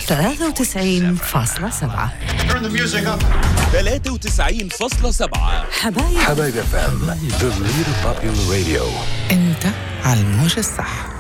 93.7. 93.7 حبايب FM The Leader Popular Radio. انت على الموجة الصح.